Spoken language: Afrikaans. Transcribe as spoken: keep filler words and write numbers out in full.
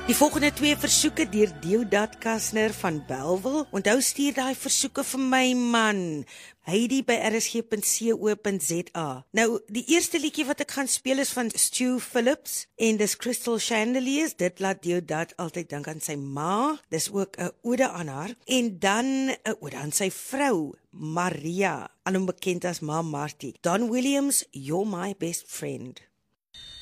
Die volgende twee versoeke deur Deodat Kastner van Bellville. Onthou stuur daai versoeke vir my man. Heidi by r s g punt co punt z a. Nou, die eerste liedjie wat ek gaan speel is van Stu Phillips en dis Crystal Chandeliers. Dit laat Deodat altyd dink aan sy ma. Dis ook 'n ode aan haar. En dan 'n ode aan sy vrou, Maria, alom bekend as Ma Martie. Don Williams, You're My Best Friend.